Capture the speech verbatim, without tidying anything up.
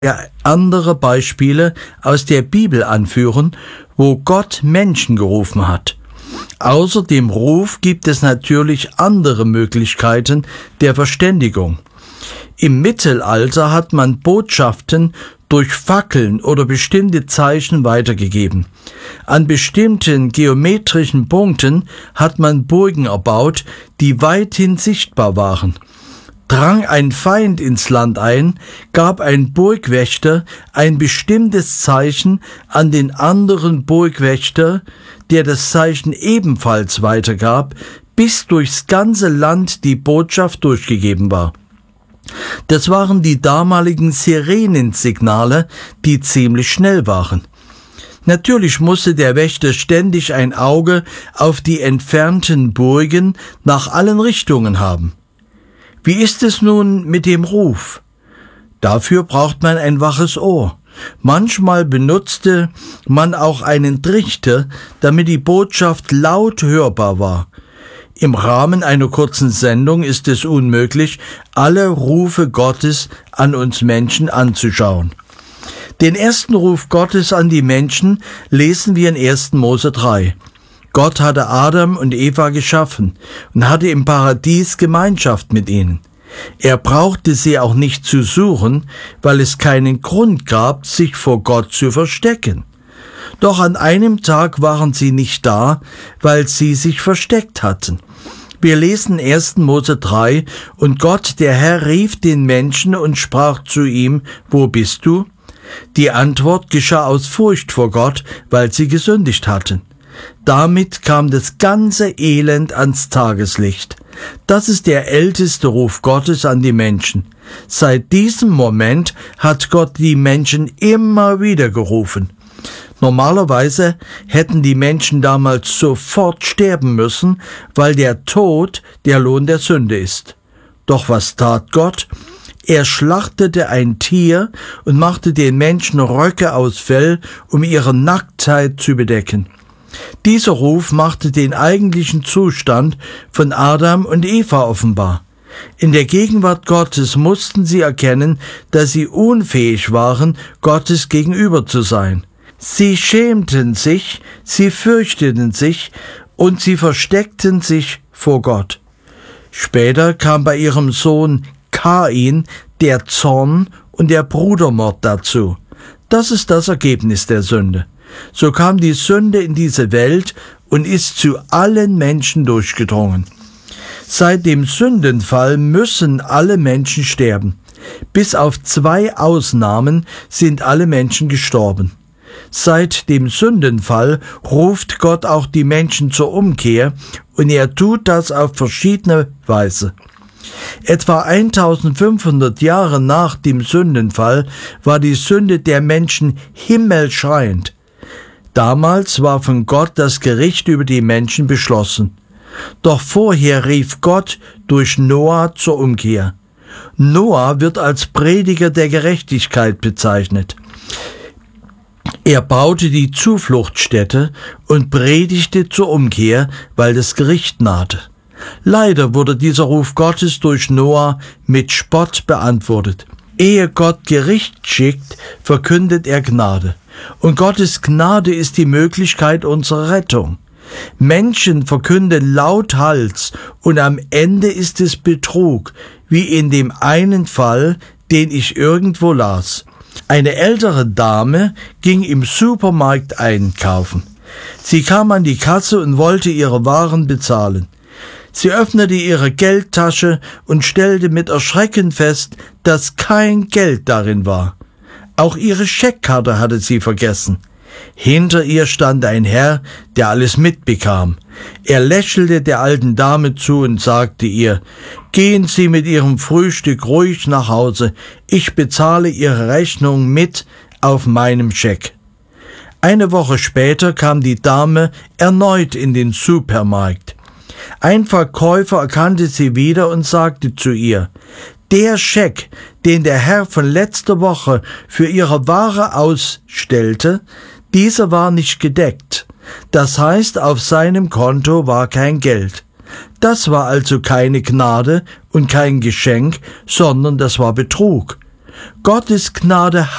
ja andere Beispiele aus der Bibel anführen, wo Gott Menschen gerufen hat. Außer dem Ruf gibt es natürlich andere Möglichkeiten der Verständigung. Im Mittelalter hat man Botschaften durch Fackeln oder bestimmte Zeichen weitergegeben. An bestimmten geometrischen Punkten hat man Burgen erbaut, die weithin sichtbar waren. Drang ein Feind ins Land ein, gab ein Burgwächter ein bestimmtes Zeichen an den anderen Burgwächter, der das Zeichen ebenfalls weitergab, bis durchs ganze Land die Botschaft durchgegeben war. Das waren die damaligen Sirenensignale, die ziemlich schnell waren. Natürlich musste der Wächter ständig ein Auge auf die entfernten Burgen nach allen Richtungen haben. Wie ist es nun mit dem Ruf? Dafür braucht man ein waches Ohr. Manchmal benutzte man auch einen Trichter, damit die Botschaft laut hörbar war. Im Rahmen einer kurzen Sendung ist es unmöglich, alle Rufe Gottes an uns Menschen anzuschauen. Den ersten Ruf Gottes an die Menschen lesen wir in ersten Mose drei. Gott hatte Adam und Eva geschaffen und hatte im Paradies Gemeinschaft mit ihnen. Er brauchte sie auch nicht zu suchen, weil es keinen Grund gab, sich vor Gott zu verstecken. Doch an einem Tag waren sie nicht da, weil sie sich versteckt hatten. Wir lesen ersten Mose drei, und Gott, der Herr, rief den Menschen und sprach zu ihm, wo bist du? Die Antwort geschah aus Furcht vor Gott, weil sie gesündigt hatten. Damit kam das ganze Elend ans Tageslicht. Das ist der älteste Ruf Gottes an die Menschen. Seit diesem Moment hat Gott die Menschen immer wieder gerufen. Normalerweise hätten die Menschen damals sofort sterben müssen, weil der Tod der Lohn der Sünde ist. Doch was tat Gott? Er schlachtete ein Tier und machte den Menschen Röcke aus Fell, um ihre Nacktheit zu bedecken. Dieser Ruf machte den eigentlichen Zustand von Adam und Eva offenbar. In der Gegenwart Gottes mussten sie erkennen, dass sie unfähig waren, Gottes gegenüber zu sein. Sie schämten sich, sie fürchteten sich und sie versteckten sich vor Gott. Später kam bei ihrem Sohn Kain der Zorn und der Brudermord dazu. Das ist das Ergebnis der Sünde. So kam die Sünde in diese Welt und ist zu allen Menschen durchgedrungen. Seit dem Sündenfall müssen alle Menschen sterben. Bis auf zwei Ausnahmen sind alle Menschen gestorben. Seit dem Sündenfall ruft Gott auch die Menschen zur Umkehr, und er tut das auf verschiedene Weise. Etwa eintausendfünfhundert Jahre nach dem Sündenfall war die Sünde der Menschen himmelschreiend. Damals war von Gott das Gericht über die Menschen beschlossen. Doch vorher rief Gott durch Noah zur Umkehr. Noah wird als Prediger der Gerechtigkeit bezeichnet. Er baute die Zufluchtsstätte und predigte zur Umkehr, weil das Gericht nahte. Leider wurde dieser Ruf Gottes durch Noah mit Spott beantwortet. Ehe Gott Gericht schickt, verkündet er Gnade. Und Gottes Gnade ist die Möglichkeit unserer Rettung. Menschen verkünden lauthals und am Ende ist es Betrug, wie in dem einen Fall, den ich irgendwo las. Eine ältere Dame ging im Supermarkt einkaufen. Sie kam an die Kasse und wollte ihre Waren bezahlen. Sie öffnete ihre Geldtasche und stellte mit Erschrecken fest, dass kein Geld darin war. Auch ihre Scheckkarte hatte sie vergessen. Hinter ihr stand ein Herr, der alles mitbekam. Er lächelte der alten Dame zu und sagte ihr, »Gehen Sie mit Ihrem Frühstück ruhig nach Hause. Ich bezahle Ihre Rechnung mit auf meinem Scheck.« Eine Woche später kam die Dame erneut in den Supermarkt. Ein Verkäufer erkannte sie wieder und sagte zu ihr, »Der Scheck, den der Herr von letzter Woche für Ihre Ware ausstellte, dieser war nicht gedeckt. Das heißt, auf seinem Konto war kein Geld. Das war also keine Gnade und kein Geschenk, sondern das war Betrug. Gottes Gnade